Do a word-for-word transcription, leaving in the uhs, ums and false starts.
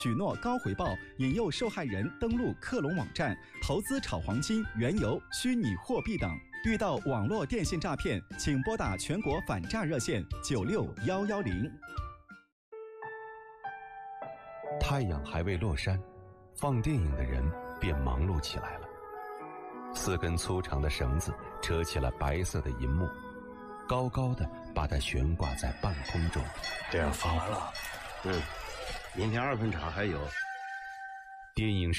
许诺高回报，引诱受害人登录克隆网站投资炒黄金、原油、虚拟货币等。遇到网络电信诈骗，请拨打全国反诈热线九六幺幺零。 太阳还未落山，放电影的人便忙碌起来了。四根粗长的绳子扯起了白色的银幕，高高的把它悬挂在半空中。 这样放完了，嗯，明天二分场还有。 电影是